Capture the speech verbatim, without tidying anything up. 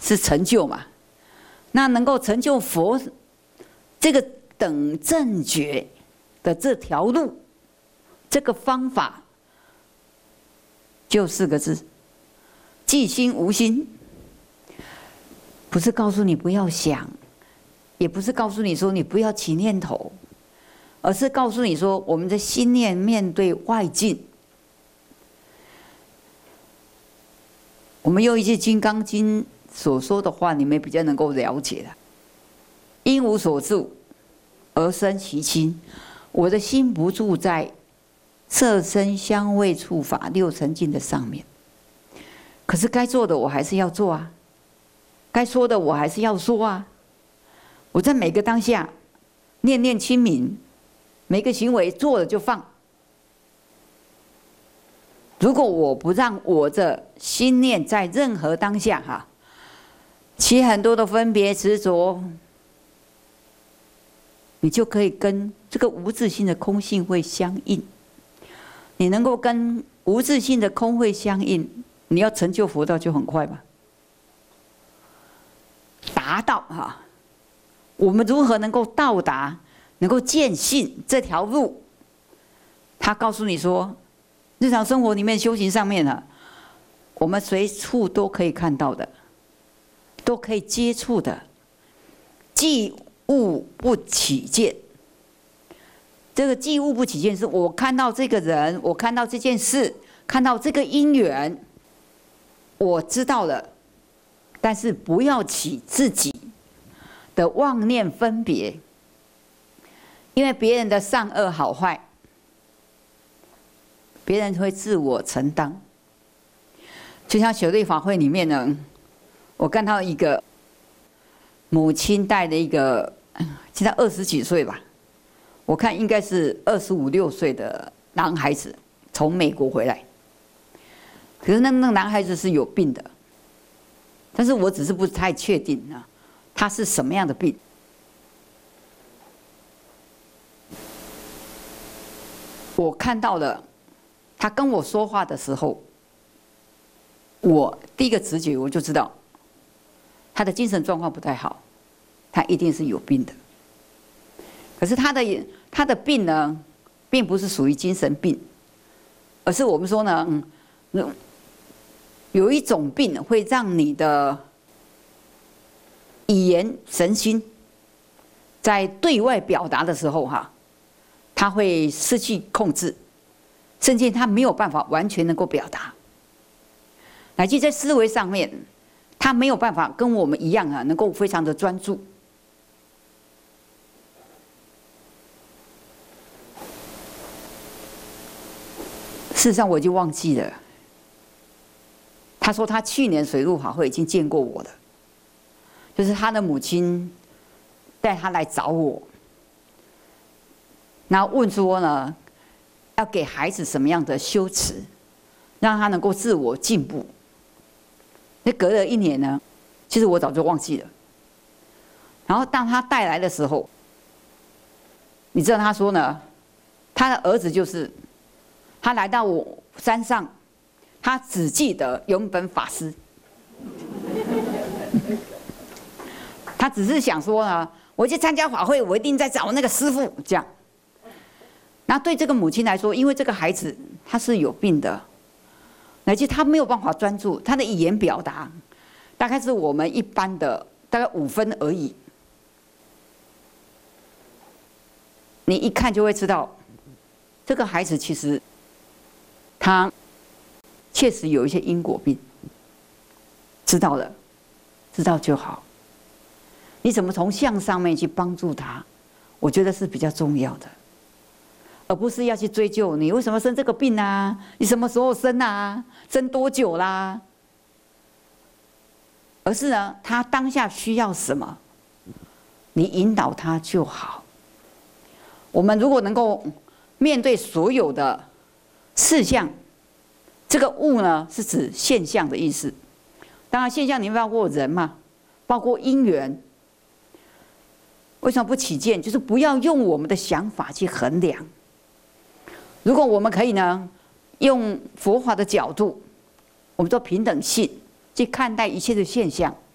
是成就嘛。那能够成就佛这个等正觉的这条路，这个方法就四个字：即心无心。不是告诉你不要想，也不是告诉你说你不要起念头，而是告诉你说，我们的心念面对外境。我们用一句《金刚经》所说的话，你们比较能够了解的。因无所住而生其心，我的心不住在色声香味触法六尘境的上面。可是该做的我还是要做啊，该说的我还是要说啊。我在每个当下念念清明，每个行为做了就放。如果我不让我的心念在任何当下哈，起很多的分别执着，你就可以跟这个无自性的空性会相应。你能够跟无自性的空会相应，你要成就佛道就很快吧。达到哈，我们如何能够到达，能够见性这条路？他告诉你说，日常生活里面修行上面呢，我们随处都可以看到的，都可以接触的，即物不起见。这个即物不起见，是我看到这个人，我看到这件事，看到这个因缘，我知道了，但是不要起自己的妄念分别，因为别人的善恶好坏，别人会自我承担。就像雪瑞法会里面呢，我看到一个母亲带的一个，现在二十几岁吧，我看应该是二十五六岁的男孩子从美国回来，可是那那个男孩子是有病的，但是我只是不太确定啊，他是什么样的病。我看到了他跟我说话的时候，我第一个直觉我就知道他的精神状况不太好，他一定是有病的。可是他的他的病呢，并不是属于精神病，而是我们说呢，嗯，有一种病会让你的语言神心在对外表达的时候哈，他会失去控制，甚至他没有办法完全能够表达，乃至在思维上面，他没有办法跟我们一样啊，能够非常的专注。事实上我已经忘记了，他说他去年水陆法会已经见过我了，就是他的母亲带他来找我，然后问说呢，要给孩子什么样的修持，让他能够自我进步。那隔了一年呢，其实我早就忘记了。然后当他带来的时候，你知道他说呢，他的儿子就是他来到我山上，他只记得永本法师，他只是想说呢，我去参加法会，我一定在找那个师父这样。那对这个母亲来说，因为这个孩子他是有病的，乃至他没有办法专注，他的语言表达大概是我们一般的大概五分而已。你一看就会知道，这个孩子其实他确实有一些因果病。知道了，知道就好。你怎么从向上面去帮助他，我觉得是比较重要的。而不是要去追究你为什么生这个病啊？你什么时候生啊？生多久啦？而是呢，他当下需要什么，你引导他就好。我们如果能够面对所有的事项，这个物呢是指现象的意思。当然，现象里面包括人嘛，包括因缘。为什么不起见？就是不要用我们的想法去衡量。如果我们可以呢，用佛法的角度，我们做平等性去看待一切的现象，